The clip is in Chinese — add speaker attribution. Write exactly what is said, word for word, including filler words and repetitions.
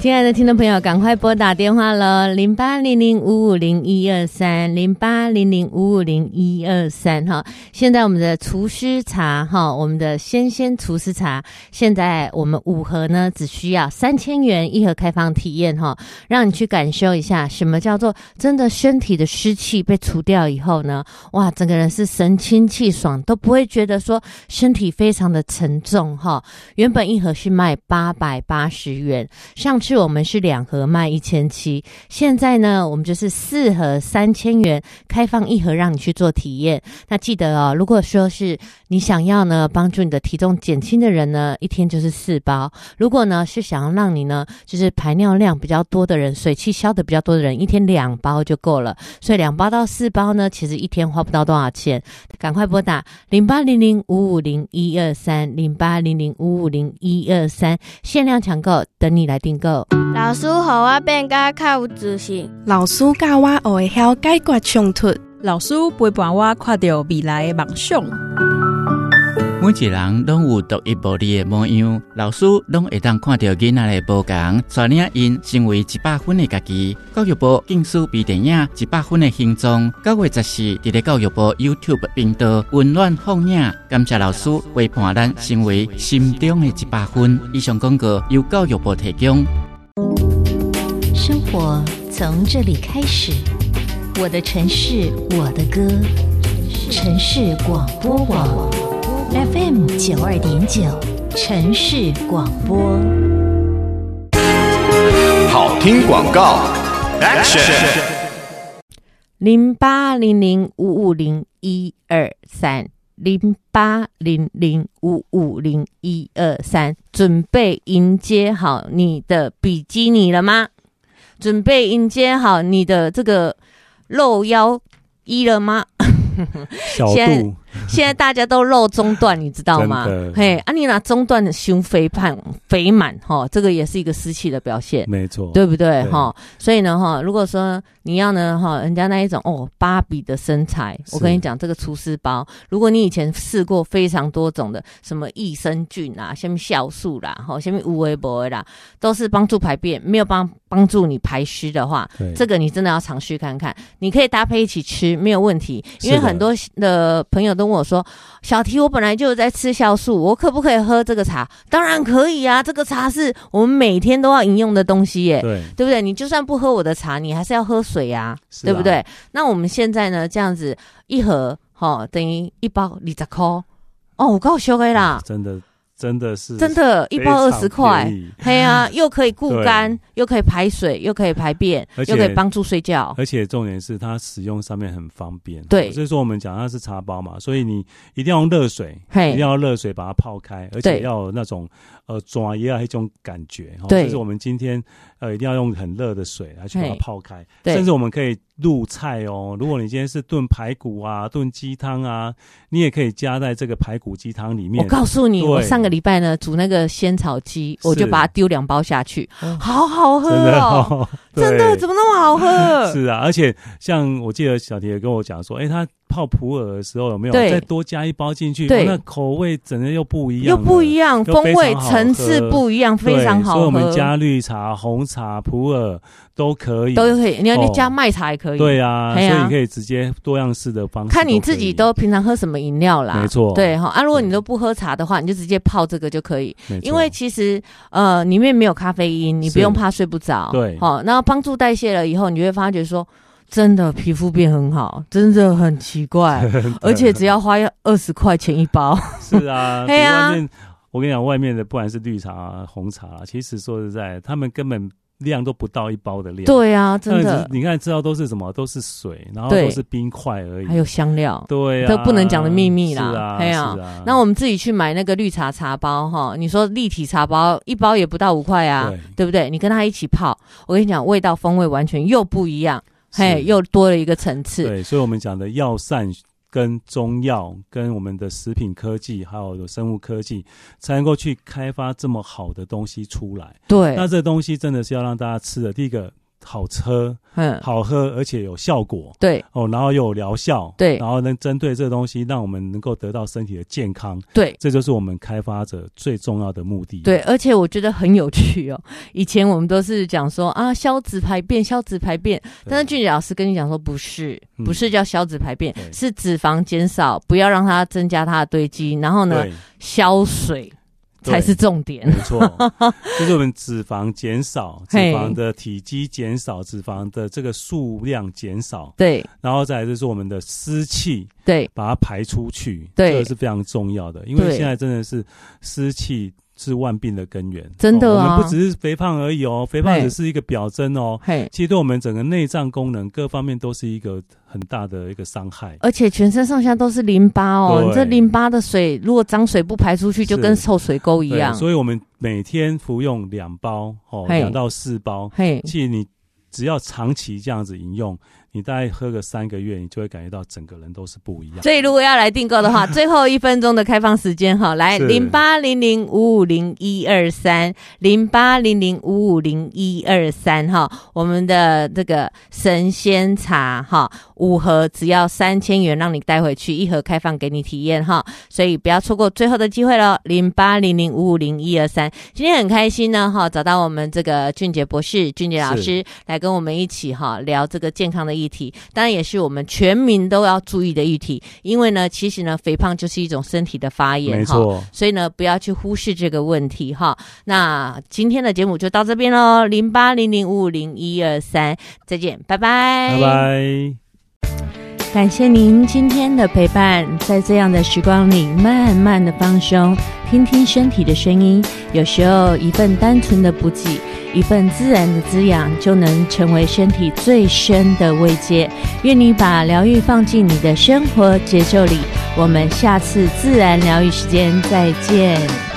Speaker 1: 亲爱的听众朋友，赶快拨打电话了，零八零零五五零一二三，零八零零五五零一二三哈。现在我们的厨师茶哈，我们的鲜鲜厨师茶，现在我们五盒呢只需要三千元一盒开放体验哈，让你去感受一下什么叫做真的身体的湿气被除掉以后呢，哇，整个人是神清气爽，都不会觉得说身体非常的沉重哈。原本一盒是卖八百八十元，上次我们是两盒卖一千七百，现在呢我们就是四盒三千元开放一盒让你去做体验。那记得哦，如果说是你想要呢帮助你的体重减轻的人呢，一天就是四包。如果呢是想要让你呢就是排尿量比较多的人，水气消的比较多的人，一天两包就够了。所以两包到四包呢，其实一天花不到多少钱。赶快拨打零八零零五五零一二三，零八零零五五零一二三，限量抢购，等你来订购。
Speaker 2: 老师让我变得较有自信，
Speaker 3: 老师教我学会晓解决冲突，
Speaker 4: 老师陪伴我看到未来的梦想。
Speaker 5: 每一人拢有独一无二的模样，老师拢会当看到囡仔的不同，带领因成为一百分的家己。教育部竞输比电影一百分的形状，九月十四伫咧教育部 YouTube 频道温暖放映，感谢老师陪伴咱成为心中的一百分。以上广告由教育部提供。
Speaker 6: 生活从这里开始，我的城市，我的歌，城市广播网 F M 九二点九，城市广播。
Speaker 7: 好听广告 ，Action！
Speaker 1: 零八零零五五零一二三，零八零零五五零一二三，准备迎接好你的比基尼了吗？准备迎接好你的这个露腰衣了吗？
Speaker 8: 小度
Speaker 1: 现在现在大家都露中段，你知道吗？嘿，啊，你拿中段的胸肥胖肥满哈，这个也是一个湿气的表现，
Speaker 8: 没错，
Speaker 1: 对不对哈？所以呢哈，如果说你要呢哈，人家那一种哦芭比的身材，我跟你讲，这个除湿包，如果你以前试过非常多种的，什么益生菌啦、什么酵素啦、哈、什么无微博啦，都是帮助排便，没有帮帮助你排湿的话，这个你真的要尝试看看。你可以搭配一起吃，没有问题，因为很多的朋友都问我说，小提我本来就有在吃酵素，我可不可以喝这个茶？当然可以啊，这个茶是我们每天都要饮用的东西耶，对，对不对？你就算不喝我的茶，你还是要喝水啊，啊对不对？那我们现在呢，这样子一盒齁，等于一包二十块哦，我够俗的啦，
Speaker 8: 真的。真的是
Speaker 1: 真的，一包二十块，嘿啊，又可以固肝，又可以排水，又可以排便，又可以帮助睡觉。
Speaker 8: 而且重点是它使用上面很方便。
Speaker 1: 对，
Speaker 8: 所以说我们讲它是茶包嘛，所以你一定要用热水，一定要热水把它泡开，而且要有那种呃抓也要一种感觉。对，就是我们今天呃一定要用很热的水来去把它泡开，甚至我们可以入菜哦。如果你今天是炖排骨啊、炖鸡汤啊，你也可以加在这个排骨鸡汤里面。
Speaker 1: 我告诉你，我上个礼拜呢煮那个仙草鸡，我就把它丢两包下去，好好喝哦，真的怎么那么好喝？
Speaker 8: 是啊，而且像我记得小提也跟我讲说，哎，他泡普洱的时候有没有再多加一包进去？对，那口味整个又不一样，
Speaker 1: 又不一样，风味层次不一样，非常好喝。
Speaker 8: 所以我们加绿茶、红茶、普洱都可以，
Speaker 1: 都可以。你要你加麦茶也可以。
Speaker 8: 对啊，所以你可以直接多样式的方式，
Speaker 1: 看你自己都平常喝什么饮料啦。
Speaker 8: 没错，
Speaker 1: 对哈啊，如果你都不喝茶的话，你就直接泡这个就可以。因为其实呃里面没有咖啡因，你不用怕睡不着。对，好，然后帮助代谢了以后，你就会发觉说。真的皮肤变很好，真的很奇怪，而且只要花二十块钱一包。
Speaker 8: 是啊，对啊。外面我跟你讲，外面的不管是绿茶、啊、红茶、啊，其实说实在，他们根本量都不到一包的量。
Speaker 1: 对啊，真的。
Speaker 8: 你看，知道都是什么？都是水，然后都是冰块而已，
Speaker 1: 还有香料。
Speaker 8: 对啊，
Speaker 1: 这不能讲的秘密啦。
Speaker 8: 是啊，
Speaker 1: 是啊。啊那我们自己去买那个绿茶茶包哈，你说立体茶包一包也不到五块啊， 对, 对不对？你跟它一起泡，我跟你讲，味道风味完全又不一样。嘿，又多了一个层次。
Speaker 8: 对，所以我们讲的药膳跟中药跟我们的食品科技还有生物科技才能够去开发这么好的东西出来。对，那这东西真的是要让大家吃的，第一个好喝，嗯，好喝，而且有效果，
Speaker 1: 对，
Speaker 8: 哦，然后又有疗效，
Speaker 1: 对，
Speaker 8: 然后能针对这东西，让我们能够得到身体的健康，
Speaker 1: 对，
Speaker 8: 这就是我们开发者最重要的目的。
Speaker 1: 对，而且我觉得很有趣哦。以前我们都是讲说啊，消脂排便，消脂排便，但是俊杰老师跟你讲说不是，不是叫消脂排便，嗯、是脂肪减少，不要让它增加它的堆积，然后呢，消水。才是重点，
Speaker 8: 没错，就是我们脂肪减少，脂肪的体积减少，脂肪的这个数量减少，
Speaker 1: 对，
Speaker 8: 然后再来就是我们的湿气，
Speaker 1: 对，
Speaker 8: 把它排出去，
Speaker 1: 对，
Speaker 8: 这个是非常重要的，因为现在真的是湿气是万病的根源，
Speaker 1: 真的啊、
Speaker 8: 哦！我们不只是肥胖而已哦，肥胖只是一个表征哦，其实对我们整个内脏功能各方面都是一个很大的一个伤害，
Speaker 1: 而且全身上下都是淋巴哦，你这淋巴的水如果脏水不排出去，就跟臭水沟一样。
Speaker 8: 所以我们每天服用两包哦，两到四包，其实你只要长期这样子饮用。你大概喝个三个月，你就会感觉到整个人都是不一样。
Speaker 1: 所以如果要来订购的话，最后一分钟的开放时间哈，来零八零零五五零一二三零八零零五五零一二三哈，我们的这个神仙茶哈，五盒只要三千元，让你带回去，一盒开放给你体验哈，所以不要错过最后的机会了。零八零零五五零一二三，今天很开心呢哈，找到我们这个俊杰博士、俊杰老师来跟我们一起哈聊这个健康的议题。议题当然也是我们全民都要注意的议题，因为呢其实呢肥胖就是一种身体的发炎，
Speaker 8: 没错，
Speaker 1: 所以呢不要去忽视这个问题哈。那今天的节目就到这边咯，零八零零五五零一二三，再见，拜拜，
Speaker 8: 拜拜。
Speaker 1: 感谢您今天的陪伴，在这样的时光里慢慢的放松，听听身体的声音，有时候一份单纯的补给，一份自然的滋养，就能成为身体最深的慰藉。愿你把疗愈放进你的生活节奏里，我们下次自然疗愈时间再见。